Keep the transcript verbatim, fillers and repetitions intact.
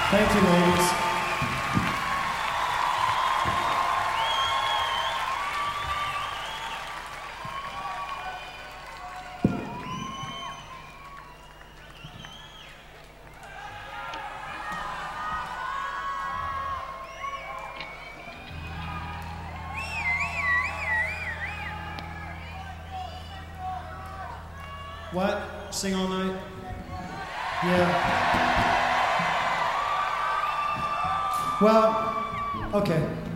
Thank you, ladies. What? Sing all night? Yeah. Well, okay.